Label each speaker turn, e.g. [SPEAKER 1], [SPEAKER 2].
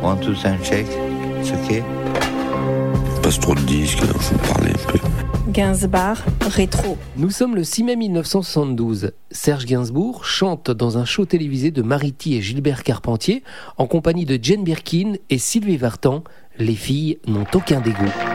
[SPEAKER 1] One, two, sound check. It's okay.
[SPEAKER 2] Passe trop de disques, il faut parler un peu.
[SPEAKER 3] Gainsbourg, rétro.
[SPEAKER 4] Nous sommes le 6 mai 1972. Serge Gainsbourg chante dans un show télévisé de Mariti et Gilbert Carpentier en compagnie de Jane Birkin et Sylvie Vartan. Les filles n'ont aucun dégoût.